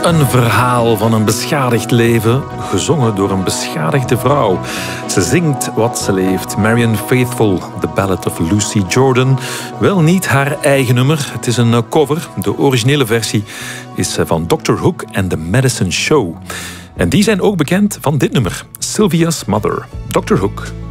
Een verhaal van een beschadigd leven, gezongen door een beschadigde vrouw. Ze zingt wat ze leeft. Marianne Faithfull, The Ballad of Lucy Jordan. Wel niet haar eigen nummer, het is een cover. De originele versie is van Dr. Hook and the Medicine Show. En die zijn ook bekend van dit nummer, Sylvia's Mother, Dr. Hook.